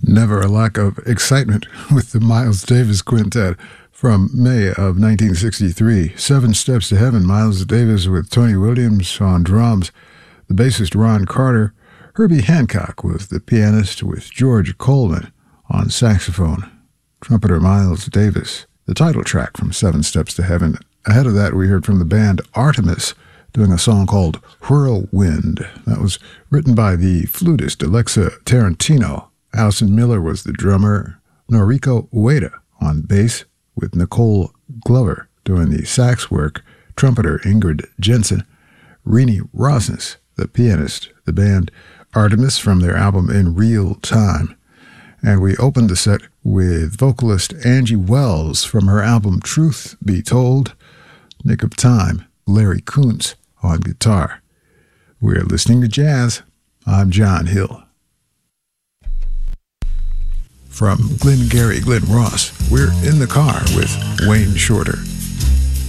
Never a lack of excitement with the Miles Davis Quintet from May of 1963. Seven Steps to Heaven, Miles Davis with Tony Williams on drums, the bassist Ron Carter. Herbie Hancock was the pianist with George Coleman on saxophone. Trumpeter Miles Davis, the title track from Seven Steps to Heaven. Ahead of that, we heard from the band Artemis doing a song called Whirlwind. That was written by the flutist Alexa Tarantino. Alison Miller was the drummer. Noriko Ueda on bass with Nicole Glover doing the sax work. Trumpeter Ingrid Jensen. Rini Rosnes, the pianist. The band Artemis from their album In Real Time. And we opened the set with vocalist Angie Wells from her album Truth Be Told. Nick of Time, Larry Koontz on guitar. We're listening to jazz. I'm John Hill. From Glengarry Glen Ross, we're in the car with Wayne Shorter.